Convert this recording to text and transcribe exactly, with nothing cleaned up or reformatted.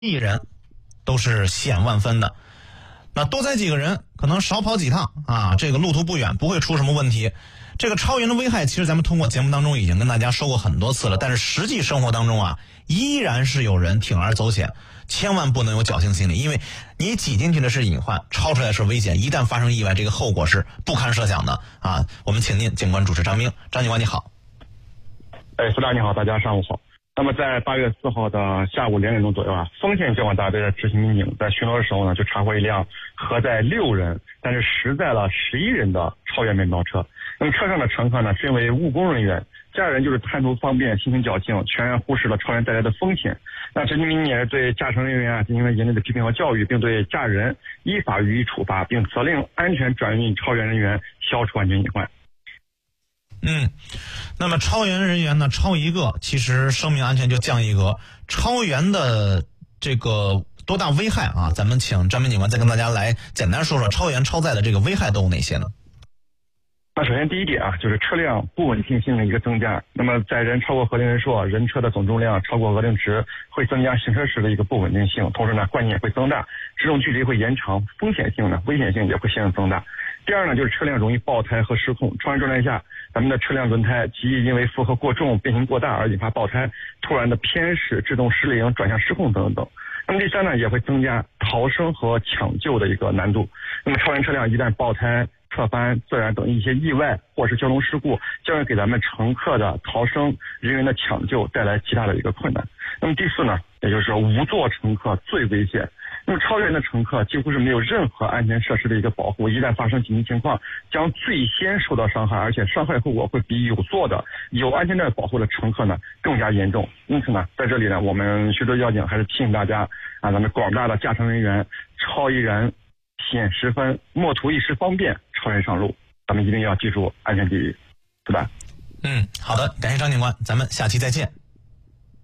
一人都是险万分的。那多载几个人，可能少跑几趟啊，这个路途不远，不会出什么问题。这个超员的危害，其实咱们通过节目当中已经跟大家说过很多次了，但是实际生活当中啊，依然是有人铤而走险，千万不能有侥幸心理，因为你挤进去的是隐患，超出来是危险，一旦发生意外，这个后果是不堪设想的啊。我们请您警官主持张明，张警官你好。 哎，苏大你好，大家上午好。那么在八月四号的下午两点钟左右啊，丰县交管大队的执勤民警在巡逻的时候呢，就查获一辆核载六人，但是实载了十一人的超员面包车。那么车上的乘客呢，身为务工人员，驾驶人就是贪图方便，心存侥幸，全然忽视了超员带来的风险。那执勤民警也是对驾乘人员啊进行了严厉的批评和教育，并对驾驶人依法予以处罚，并责令安全转运超员人员，消除安全隐患。 嗯，那么超员人员呢，超一个，其实生命安全就降一格。超员的这个多大危害啊？咱们请张明警官再跟大家来简单说说超员超载的这个危害都有哪些呢？ 那首先第一点啊，就是车辆不稳定性的一个增加。那么载人超过核定人数，人车的总重量超过额定值，会增加行车时的一个不稳定性，同时呢，惯性也会增大，制动距离会延长，风险性呢，危险性也会相应增大。第二呢，就是车辆容易爆胎和失控，超员状态下，咱们的车辆轮胎极易因为负荷过重、变形过大而引发爆胎，突然的偏驶、制动失灵、转向失控等等等。那么第三呢，也会增加逃生和抢救的一个难度。那么超员车辆一旦爆胎、侧翻、自燃等一些意外或是交通事故，将会给咱们乘客的逃生、人员的抢救带来极大的一个困难。那么第四呢，也就是说无座乘客最危险。那么超员的乘客几乎是没有任何安全设施的一个保护，一旦发生紧急情况，将最先受到伤害，而且伤害后果会比有座的、有安全带保护的乘客呢更加严重。因此呢，在这里呢，我们徐州交警还是提醒大家啊，咱们广大的驾乘人员，超一人险十分，莫图一时方便超员上路，咱们一定要记住安全第一，对吧？ 嗯，好的，感谢张警官，咱们下期再见。